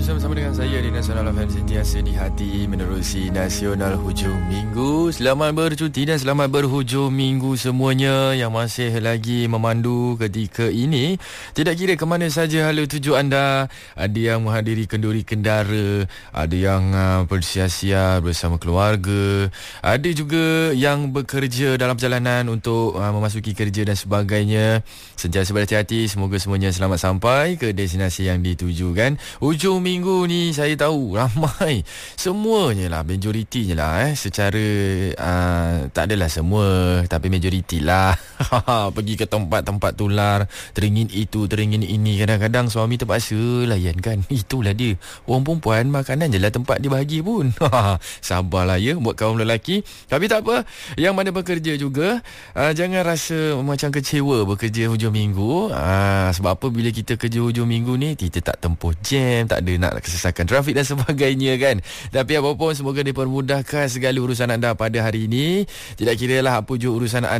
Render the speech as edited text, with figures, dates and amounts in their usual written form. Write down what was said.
bersama dengan saya di Nasional FM, sentiasa di hati menerusi Nasional Hujung Minggu. Selamat bercuti dan selamat berhujung minggu semuanya yang masih lagi memandu ketika ini. Tidak kira ke mana saja hala tuju anda, ada yang menghadiri kenduri kendara, ada yang bersia-sia bersama keluarga, ada juga yang bekerja dalam perjalanan untuk memasuki kerja dan sebagainya. Sentiasa berhati-hati, semoga semuanya selamat sampai ke destinasi yang dituju kan. Hujung minggu ni saya tahu ramai, semuanya lah, majoritinya lah secara tak adalah semua, tapi majoriti lah pergi ke tempat-tempat tular, teringin itu teringin ini. Kadang-kadang suami terpaksa layan kan. Itulah dia, orang perempuan makanan je lah tempat dia bahagi pun. Sabarlah ya buat kaum lelaki. Tapi tak apa, yang mana bekerja juga, jangan rasa macam kecewa bekerja hujung minggu. Sebab apa, bila kita kerja hujung minggu ni, kita tak tempuh jam, tak ada nak kesesakan trafik dan sebagainya kan. Tapi apapun, semoga dipermudahkan segala urusan anda pada hari ini. Tidak kira lah apa je urusan anda.